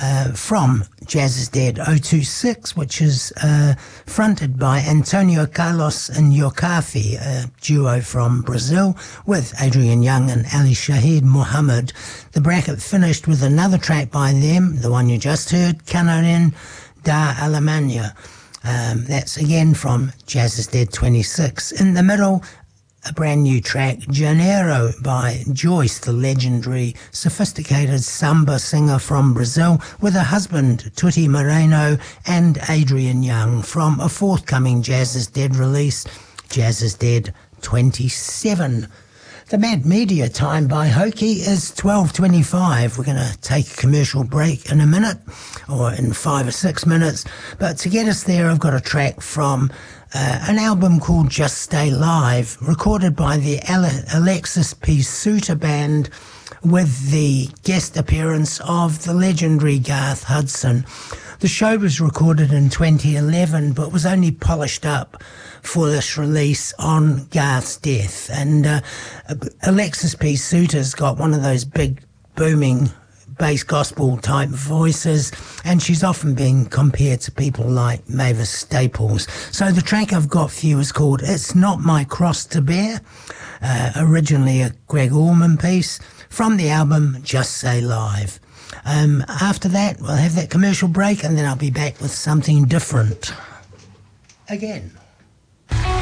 from Jazz is Dead 026, which is fronted by Antonio Carlos and Yokafi, a duo from Brazil, with Adrian Young and Ali Shahid Mohammed. The bracket finished with another track by them, the one you just heard, Canoren da Alemanha. That's again from Jazz is Dead 26. In the middle, a brand new track, Janeiro, by Joyce, the legendary sophisticated samba singer from Brazil, with her husband Tutti Moreno and Adrian Young, from a forthcoming Jazz is Dead release, Jazz is Dead 27. The Mad Media time by Hokie is 12:25. We're going to take a commercial break in a minute, or in 5 or 6 minutes. But to get us there, I've got a track from an album called Just Stay Live, recorded by the Alexis P. Suter Band, with the guest appearance of the legendary Garth Hudson. The show was recorded in 2011, but was only polished up for this release on Garth's death. And Alexis P. Suter's got one of those big, booming bass gospel type voices, and she's often been compared to people like Mavis Staples. So the track I've got for you is called It's Not My Cross to Bear, originally a Greg Allman piece, from the album Just Stay Live. After that, we'll have that commercial break, and then I'll be back with something different again.